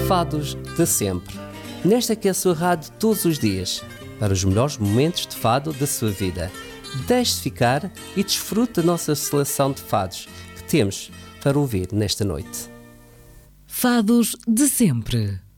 fados de sempre. Nesta que é a sua rádio todos os dias, para os melhores momentos de fado da sua vida. Deixe-se ficar e desfrute da nossa seleção de fados que temos para ouvir nesta noite. Fados de sempre.